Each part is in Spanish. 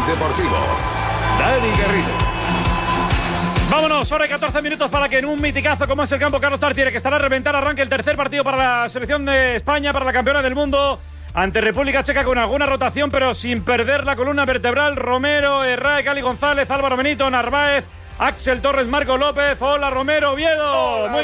Deportivo. Dani Garrido. Vámonos, hora y 14 minutos para que en un miticazo como es el campo Carlos Tartiere, que estará a reventar, arranque el tercer partido para la selección de España, para la campeona del mundo, ante República Checa, con alguna rotación, pero sin perder la columna vertebral. Romero, Herrera, Cali González, Álvaro Benito, Narváez, Axel Torres, Marco López. Hola, Romero, Oviedo. Hola, muy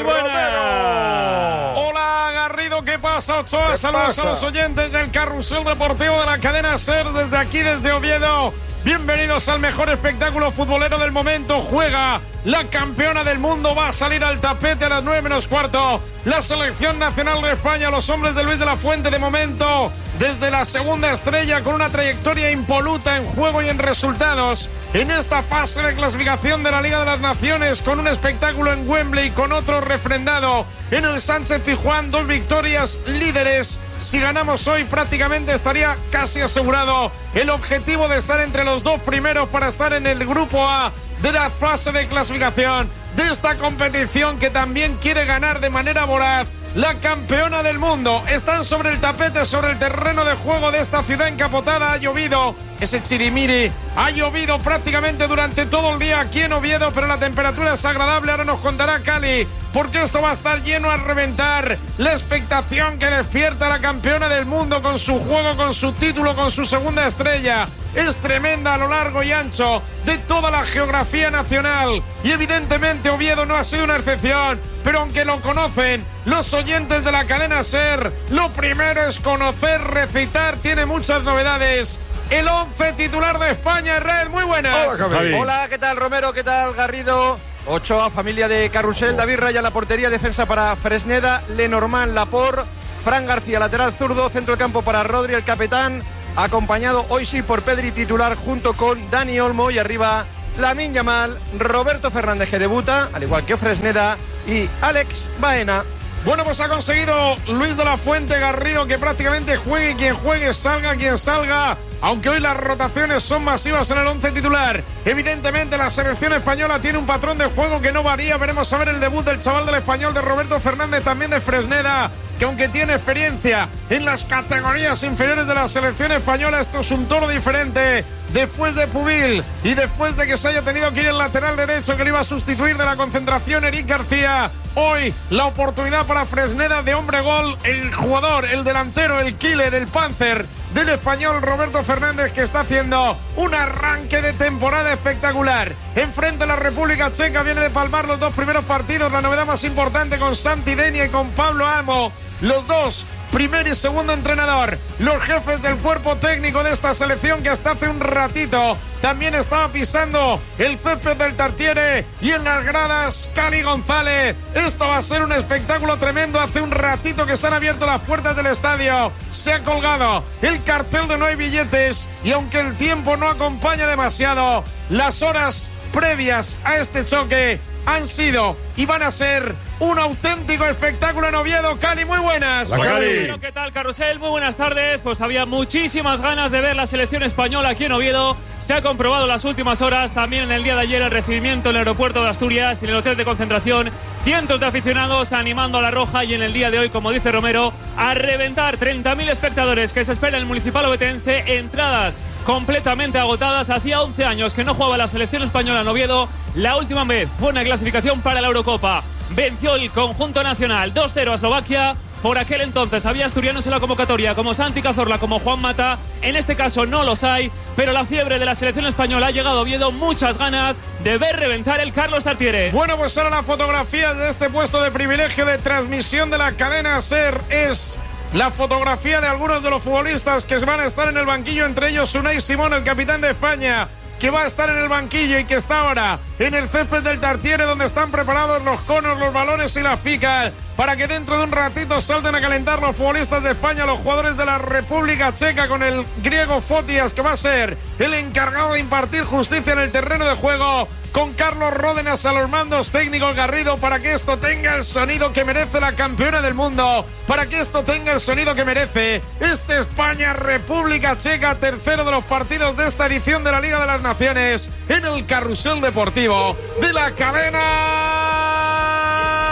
buena. Hola, Garrido, ¿qué pasa, Ochoa? Saludos a los oyentes del Carrusel Deportivo de la cadena SER desde aquí, desde Oviedo. Bienvenidos al mejor espectáculo futbolero del momento. Juega la campeona del mundo, va a salir al tapete a las 9:15. La selección nacional de España, los hombres de Luis de la Fuente, de momento desde la segunda estrella, con una trayectoria impoluta en juego y en resultados en esta fase de clasificación de la Liga de las Naciones, con un espectáculo en Wembley, con otro refrendado en el Sánchez Pizjuán. 2 victorias, líderes. Si ganamos hoy, prácticamente estaría casi asegurado el objetivo de estar entre los 2 primeros para estar en el grupo A de la fase de clasificación de esta competición, que también quiere ganar de manera voraz la campeona del mundo. Están sobre el tapete, sobre el terreno de juego de esta ciudad encapotada. Ha llovido ese chirimiri, ha llovido prácticamente durante todo el día aquí en Oviedo, pero la temperatura es agradable. Ahora nos contará Cali, porque esto va a estar lleno a reventar. La expectación que despierta la campeona del mundo con su juego, con su título, con su segunda estrella, es tremenda a lo largo y ancho de toda la geografía nacional. Y evidentemente Oviedo no ha sido una excepción, pero aunque lo conocen los oyentes de la cadena SER, lo primero es conocer, recitar. Tiene muchas novedades el 11 titular de España. Red, muy buenas. Hola, ¿qué tal, Romero? ¿Qué tal, Garrido? Ochoa, familia de Carrusel. David Raya, la portería. Defensa para Fresneda, Lenormand, Laporte, Fran García, lateral zurdo. Centro del campo para Rodri, el capitán, acompañado hoy sí por Pedri, titular, junto con Dani Olmo. Y arriba Lamine Yamal, Roberto Fernández, que debuta, al igual que Fresneda, y Alex Baena. Bueno, pues ha conseguido Luis de la Fuente, Garrido, que prácticamente juegue quien juegue, salga quien salga, aunque hoy las rotaciones son masivas en el 11 titular. Evidentemente la selección española tiene un patrón de juego que no varía. Veremos a ver el debut del chaval del Español, de Roberto Fernández, también de Fresneda, que aunque tiene experiencia en las categorías inferiores de la selección española, esto es un toro diferente. Después de Pubil y después de que se haya tenido que ir el lateral derecho que le iba a sustituir de la concentración, Eric García, hoy la oportunidad para Fresneda de hombre gol, el jugador, el delantero, el killer, el panzer del Español, Roberto Fernández, que está haciendo un arranque de temporada espectacular. Enfrente a la República Checa, viene de palmar los 2 primeros partidos. La novedad más importante con Santi Denia y con Pablo Amo, los 2 primer y segundo entrenador, los jefes del cuerpo técnico de esta selección, que hasta hace un ratito también estaba pisando el césped del Tartiere, y en las gradas Cali González. Esto va a ser un espectáculo tremendo. Hace un ratito que se han abierto las puertas del estadio, se ha colgado el cartel de no hay billetes, y aunque el tiempo no acompaña demasiado, las horas previas a este choque han sido y van a ser un auténtico espectáculo en Oviedo. Cali, muy buenas. Bueno, ¿qué tal, Carrusel? Muy buenas tardes. Pues había muchísimas ganas de ver la selección española aquí en Oviedo. Se ha comprobado en las últimas horas, también en el día de ayer, el recibimiento en el aeropuerto de Asturias y en el hotel de concentración. Cientos de aficionados animando a la roja, y en el día de hoy, como dice Romero, a reventar. 30.000 espectadores que se espera en el Municipal Ovetense. Entradas completamente agotadas. Hacía 11 años que no jugaba la selección española en Oviedo. La última vez fue una clasificación para la Eurocopa. Venció el conjunto nacional 2-0 a Eslovaquia. Por aquel entonces había asturianos en la convocatoria como Santi Cazorla, como Juan Mata. En este caso no los hay, pero la fiebre de la selección española ha llegado a Oviedo. Muchas ganas de ver reventar el Carlos Tartiere. Bueno, pues ahora la fotografía de este puesto de privilegio de transmisión de la cadena SER es la fotografía de algunos de los futbolistas que van a estar en el banquillo, entre ellos Unai Simón, el capitán de España, que va a estar en el banquillo y que está ahora en el césped del Tartiere, donde están preparados los conos, los balones y las picas, para que dentro de un ratito salten a calentar los futbolistas de España, los jugadores de la República Checa, con el griego Fotias, que va a ser el encargado de impartir justicia en el terreno de juego, con Carlos Ródenas a los mandos técnicos, Garrido, para que esto tenga el sonido que merece la campeona del mundo, para que esto tenga el sonido que merece este España-República Checa, tercero de los partidos de esta edición de la Liga de las Naciones, en el Carrusel Deportivo de la cadena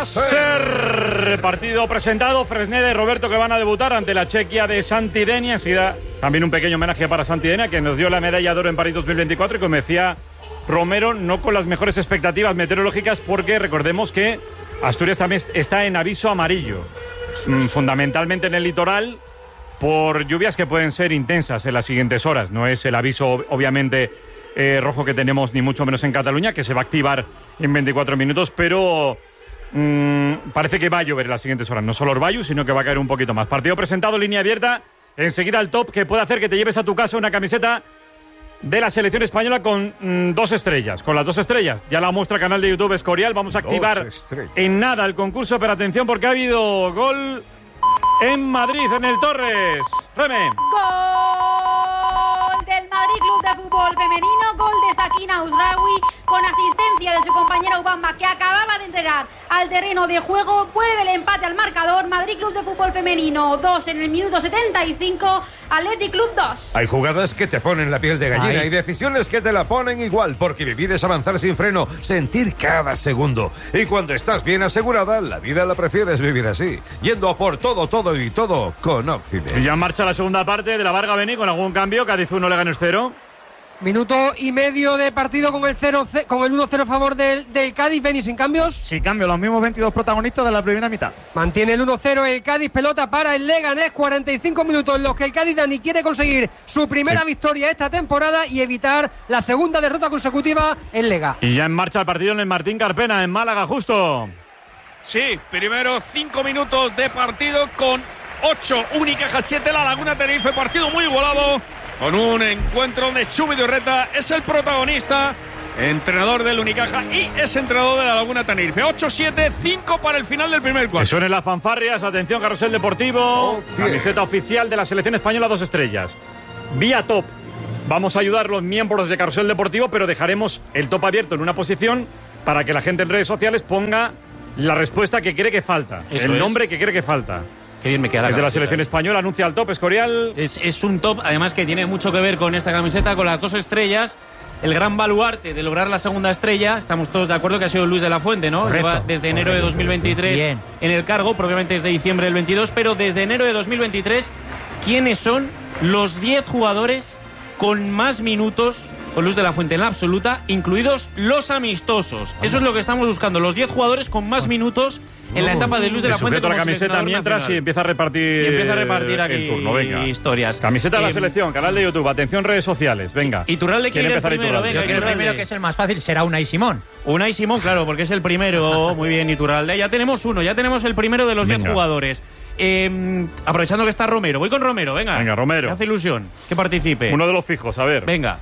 cadena SER. Partido presentado, Fresneda y Roberto que van a debutar ante la Chequia de Santidenia. Enseguida también un pequeño homenaje para Santidenia, que nos dio la medalla de oro en París 2024 y como decía Romero, no con las mejores expectativas meteorológicas, porque recordemos que Asturias también está en aviso amarillo, fundamentalmente en el litoral, por lluvias que pueden ser intensas en las siguientes horas. No es el aviso, obviamente, rojo que tenemos, ni mucho menos en Cataluña, que se va a activar en 24 minutos, pero parece que va a llover en las siguientes horas. No solo Orbayu, sino que va a caer un poquito más. Partido presentado, línea abierta. Enseguida el top que puede hacer que te lleves a tu casa una camiseta de la selección española con 2 estrellas. Con las 2 estrellas, ya la muestra canal de YouTube Escorial. Vamos a activar en nada el concurso, pero atención porque ha habido gol en Madrid, en el Torres. Reme. Gol del Madrid Club de Fútbol Femenino, gol de Sakina Uzraoui con asistencia de su compañera Ubamba, que acababa de entrar al terreno de juego. Vuelve el empate al marcador. Madrid Club de Fútbol Femenino 2 en el minuto 75, Athletic Club 2. Hay jugadas que te ponen la piel de gallina y decisiones que te la ponen igual, porque vivir es avanzar sin freno, sentir cada segundo. Y cuando estás bien asegurada, la vida la prefieres vivir así, yendo a por todo y todo con Occident. Y ya en marcha la segunda parte de la Varga Beni con algún cambio. Cádiz 1, Leganés 0. Minuto y medio de partido con el 1-0 a favor del Cádiz. Beni sin cambios. Sin cambio, los mismos 22 protagonistas de la primera mitad. Mantiene el 1-0 el Cádiz, pelota para el Leganés. 45 minutos en los que el Cádiz Dani quiere conseguir su primera victoria esta temporada y evitar la segunda derrota consecutiva en Lega. Y ya en marcha el partido en el Martín Carpena, en Málaga, justo. Sí, primero 5 minutos de partido con 8 Unicaja 7 La Laguna Tenerife, partido muy igualado, con un encuentro donde Chubi Durreta es el protagonista, entrenador del Unicaja y es entrenador de La Laguna Tenerife. 8-7, 5 para el final del primer cuarto. Que suenen las fanfarrias, atención, Carrusel Deportivo, camiseta oficial de la selección española, 2 estrellas. Vía top. Vamos a ayudar a los miembros de Carrusel Deportivo, pero dejaremos el top abierto en una posición para que la gente en redes sociales ponga la respuesta que cree que falta, el nombre que cree que falta. Qué bien me queda la Desde la selección española anuncia el top, Escorial. Es un top, además, que tiene mucho que ver con esta camiseta, con las 2 estrellas. El gran baluarte de lograr la segunda estrella, estamos todos de acuerdo que ha sido Luis de la Fuente, ¿no? Lleva desde enero de 2023 en el cargo, propiamente desde diciembre del 22, pero desde enero de 2023, ¿quiénes son los 10 jugadores con más minutos con Luis de la Fuente en la absoluta, incluidos los amistosos? Eso es lo que estamos buscando, los 10 jugadores con más minutos en la etapa de Luis de la Fuente. Sujeta la camiseta mientras y empieza a repartir, aquí el turno. Venga. Historias. Camiseta de la selección, canal de YouTube, atención, redes sociales, venga. Iturralde quiere empezar primero, venga. Yo creo que el primero, que es el más fácil, será Unai Simón. Unai Simón, claro, porque es el primero. Muy bien, Iturralde. Ya tenemos uno, ya tenemos el primero de los 10 jugadores. Aprovechando que está Romero, voy con Romero, venga. Venga, Romero. Me hace ilusión que participe. Uno de los fijos, a ver. Venga.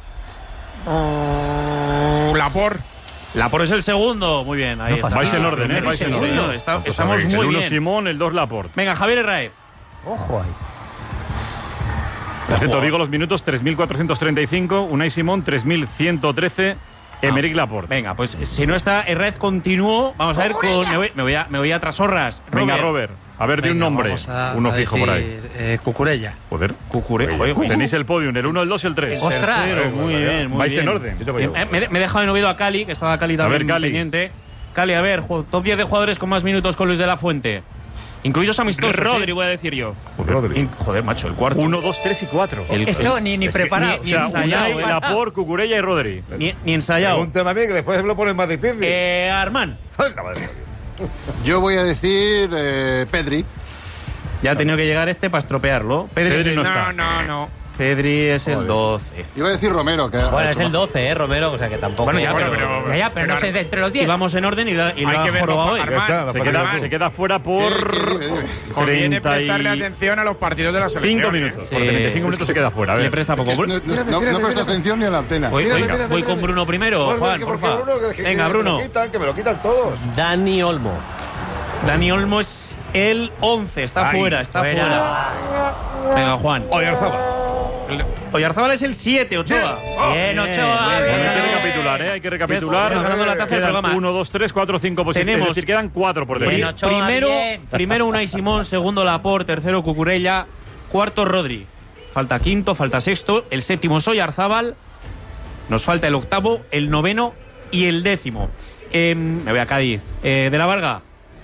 Laporte es el segundo, muy bien. Ahí está. Vais en orden, vais en orden. Estamos muy bien. El 1 Simón, el 2 Laporte. Venga, Javier Herraez. Ojo ahí. Por cierto, digo los minutos: 3.435, Unai Simón, 3.113, Emeric Laporte. Venga, pues si no está Herraez, continúo. Vamos a ver con... Me voy a Trasorras. Venga, Robert. A ver, de un nombre. Uno fijo por ahí. Cucurella. Joder. Cucurella. Tenéis el podium, el 1, el 2 y el 3. ¡Ostras! Muy bien, muy Vais bien. en orden. Me he dejado en Oviedo a Cali, que estaba Cali también pendiente. Cali, a ver, top 10 de jugadores con más minutos con Luis de la Fuente. Incluidos amistosos. Rodri, voy a decir yo. Joder, macho, el cuarto. 1, 2, 3 y 4. Esto ni preparado. Ni ensayado. Unai, Laporte, Cucurella y Rodri. Ni ensayado. Pregúntame a mí, que después lo ponen más difícil. Armán. Yo voy a decir Pedri. Ya ha tenido que llegar para estropearlo. Pedri no está. No. Pedri es el 12. Iba a decir Romero. Que Bueno, es el 12, Romero, o sea que tampoco. Bueno, pero no sé, de entre los 10. Y vamos en orden y la que verlo, jorobado hoy. Armán. Se queda fuera por... Conviene prestarle atención a los partidos de la selección. 5 minutos. Por 35 minutos se queda fuera. A ver. Le presta poco. no presta atención ni a la antena. Voy con Bruno primero, Juan, porfa. Venga, Bruno. Que me lo quitan todos. Dani Olmo. Dani Olmo es el 11, está fuera. Venga, Juan. Oyarzábal es el 7, Ochoa. Bien, Ochoa. Hay que recapitular. Estamos ganando la taza del programa. 1, 2, 3, 4, 5 posiciones. Es decir, quedan 4 por delante. Primero Unai Simón, segundo Laporte, tercero Cucurella, cuarto Rodri. Falta quinto, falta sexto, el séptimo es Oyarzábal. Nos falta el octavo, el noveno y el décimo. Me voy a Cádiz. De la Varga.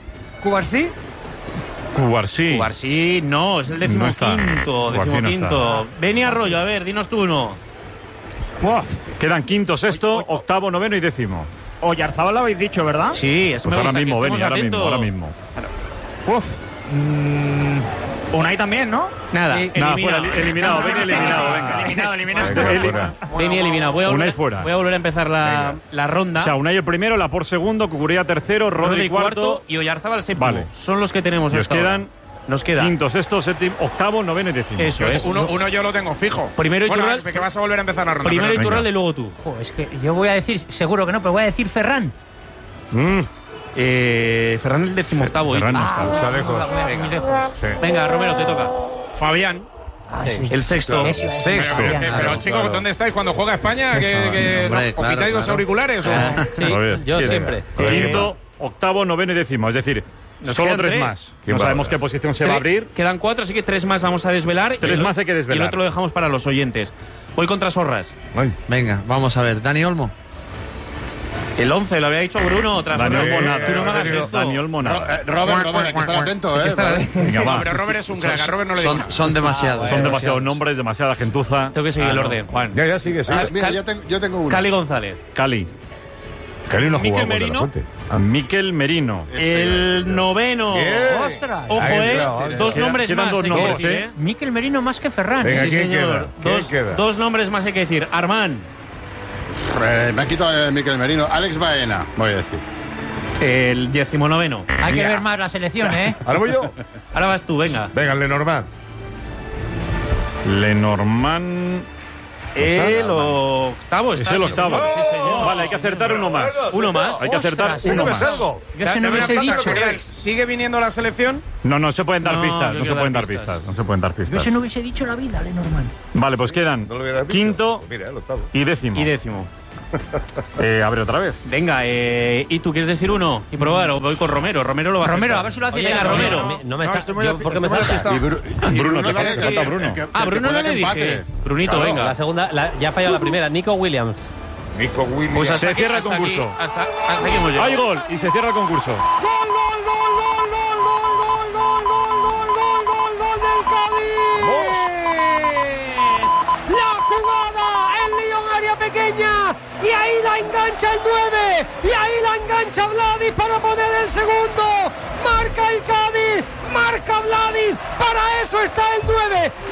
¿Cubarsí? Cubarsí no, es el decimoquinto. No Beni Arroyo, a ver, dinos tú uno. Uf. Quedan quinto, sexto, octavo, noveno y décimo. Oyarzabal lo habéis dicho, ¿verdad? Sí, eso Pues me ahora gusta, mismo, que Beni, estemos ahora atentos. mismo. Uf. Unai también, ¿no? Nada, Sí. Nada, eliminado. fuera, eliminado, Beni eliminado, venga. Eliminado. Beni eliminado. Voy a Unai volver, fuera. voy a volver a empezar la ronda. O sea, Unai el primero, Laporte segundo, Cucurella tercero, Rodri cuarto. y Oyarzabal séptimo. Vale. Son los que tenemos Nos hasta ahora. quedan Nos queda quinto, sexto, séptimo, octavo, noveno y décimo. Eso es. Uno yo lo tengo fijo. Primero bueno, Iturralde- que vas a volver a empezar la ronda. Primero pero- Iturralde y luego tú. Jo, es que yo voy a decir, seguro que no, pero voy a decir Ferran. Ferran el decimoctavo. Ferran no está. Está lejos. Muy lejos. Sí. Venga, Romero, te toca. Fabián. El sexto. Sexto. Pero chicos, ¿dónde estáis cuando juega España? ¿Que Hombre, ¿os claro, quitáis los claro. auriculares? Sí, A ver, yo ¿quién siempre. era? Quinto, octavo, noveno y décimo. Es decir, Nos solo quedan tres tres. más. Qué No sabemos barbaridad. qué posición se va a abrir. Quedan 4, así que 3 más vamos a desvelar. Tres más hay que desvelar. Y el otro lo dejamos para los oyentes. Voy contra Sorras. Ay. Venga, vamos a ver. Dani Olmo. El 11 lo había dicho Bruno. Tras Dani Sorras. Olmo nada. Tú no me hagas esto. Dani Olmo nada. Robert, hay que estar atento, Hay que estar- Venga, No, va. pero Robert es un crack. A Robert no le Son, digas. son demasiados. Son demasiados nombres, demasiada gentuza. Tengo que seguir el orden, Juan. Ya, sigue. Mira, yo tengo uno. Cali González. Cali. Cali no ha Miquel jugado contra la Merino. Fuente. Miquel Merino. El noveno. Bien. ¡Ostras! Ojo, Ahí entrado, dos Quedan- nombres quedan más. dos hay que nombres, decir, ¿eh? Miquel Merino más que Ferran. Venga, Sí, ¿quién señor. queda? ¿Quién queda? Dos nombres más hay que decir. Armán. Me ha quitado Miquel Merino. Alex Baena, voy a decir. El 19º. Hay que Mira. ver más la selección, ¿eh? Ahora voy yo. Ahora vas tú, venga. Venga, el Lenormand. Lenormand. El octavo. Es está, el sí, octavo. señor. Sí, señor. Vale, hay que acertar uno más. Uno más. Hay que acertar Ostras, uno No me más. salgo. Yo se no Dame una hubiese pista, dicho. porque ¿sigue viniendo la selección? No se pueden dar No, pistas. yo No se quiero pueden dar dar pistas. pistas. No se pueden dar Yo pistas. se no hubiese dicho la vida, Lenormand. Vale, pues quedan No lo hubieras dicho. quinto Pues mira, el octavo. y décimo. Y décimo. A ver, otra vez. Venga, ¿y tú quieres decir uno? Y probar, o voy con Romero. Romero lo va a Romero, acertar. a ver si lo hace Venga, bien, Romero. Romero. No me No, sa- estoy muy yo, ¿por qué me estoy muy salta? despistado. Bruno, te vale falta Bruno. Bruno no le dije. Brunito, Claro, venga. La segunda, ya ha fallado la primera. Nico Williams. Nico Williams. Pues hasta Se aquí- cierra el hasta concurso. aquí- hasta aquí hemos llegado. Hay gol y se cierra el concurso. La jugada, el Lyon área pequeña, y ahí la engancha el 9, y ahí la engancha Vladis para poner el segundo. Marca el Cádiz, marca Vladis, para eso está el 9,